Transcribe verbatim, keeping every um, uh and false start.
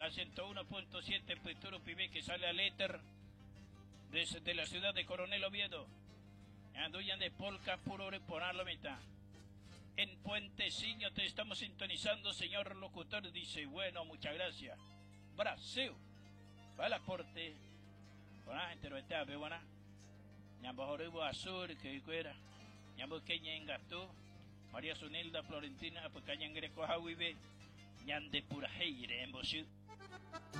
la ciento uno punto siete Peturo Pibe, que sale al éter desde la ciudad de Coronel Oviedo. Anduyan de Polca, puro reponerlo mitad. En Puenteciño te estamos sintonizando, señor locutor. Dice, bueno, muchas gracias. Brasil, para el aporte. Bueno, intervete a Bewana. Ñambo Joribo Azul, que fuera. Ñambo Kenya en Gatú. María Sunilda Florentina, pues Cañan Greco Javive. Ñande Purajeire en Bosú.